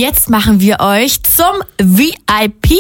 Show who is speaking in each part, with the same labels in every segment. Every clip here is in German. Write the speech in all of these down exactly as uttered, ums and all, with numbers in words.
Speaker 1: jetzt machen wir euch zum V I P.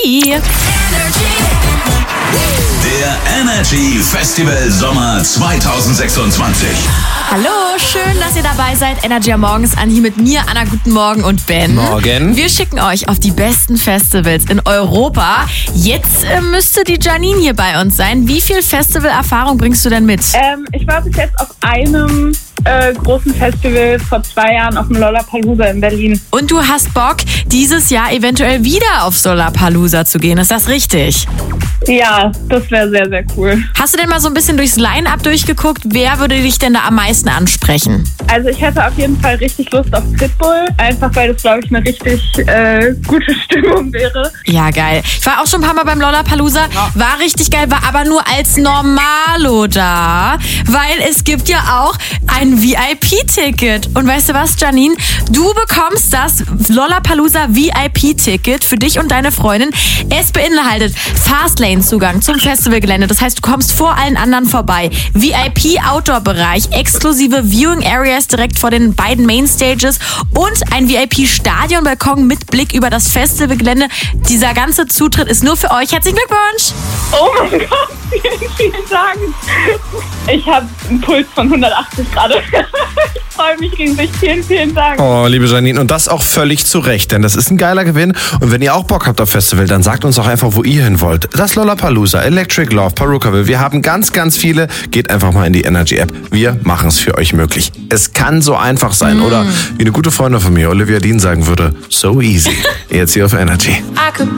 Speaker 2: Der Energy Festival Sommer zwanzig sechsundzwanzig.
Speaker 1: Hallo, schön, dass ihr dabei seid. Energy am Morgen ist an, hier mit mir, Anna, guten Morgen und Ben.
Speaker 3: Morgen.
Speaker 1: Wir schicken euch auf die besten Festivals in Europa. Jetzt äh, müsste die Janine hier bei uns sein. Wie viel Festivalerfahrung bringst du denn mit?
Speaker 4: Ähm, ich war bis jetzt auf einem äh, großen Festival vor zwei Jahren auf dem Lollapalooza in Berlin.
Speaker 1: Und du hast Bock, dieses Jahr eventuell wieder auf Lollapalooza zu gehen, ist das richtig?
Speaker 4: Ja, das wäre sehr, sehr cool.
Speaker 1: Hast du denn mal so ein bisschen durchs Line-Up durchgeguckt? Wer würde dich denn da am meisten ansprechen?
Speaker 4: Also ich hätte auf jeden Fall richtig Lust auf Pitbull, einfach weil das, glaube ich, eine richtig äh, gute Stimmung wäre.
Speaker 1: Ja, geil. Ich war auch schon ein paar Mal beim Lollapalooza, war richtig geil, war aber nur als Normalo da, weil es gibt ja auch ein V I P-Ticket. Und weißt du was, Janine? Du bekommst das Lollapalooza V I P-Ticket für dich und deine Freundin. Es beinhaltet Fastlane-Zugang zum Festivalgelände. Das heißt, du kommst vor allen anderen vorbei. V I P-Outdoor-Bereich, exklusive Viewing-Areas direkt vor den beiden Mainstages und ein V I P-Stadionbalkon mit Blick über das Festivalgelände. Dieser ganze Zutritt ist nur für euch. Herzlichen Glückwunsch!
Speaker 4: Oh mein Gott, vielen, vielen Dank. Ich habe einen Puls von hundertachtzig gerade. Ich freue mich riesig. Vielen, vielen Dank.
Speaker 3: Oh, liebe Janine, und das auch völlig zu Recht, denn das ist ein geiler Gewinn. Und wenn ihr auch Bock habt auf Festival, dann sagt uns auch einfach, wo ihr hin wollt. Das Lollapalooza, Electric Love, Perukaville, wir haben ganz, ganz viele. Geht einfach mal in die Energy-App. Wir machen es für euch möglich. Es kann so einfach sein, mm. oder wie eine gute Freundin von mir, Olivia Dean, sagen würde, so easy. Jetzt hier auf Energy.
Speaker 5: I could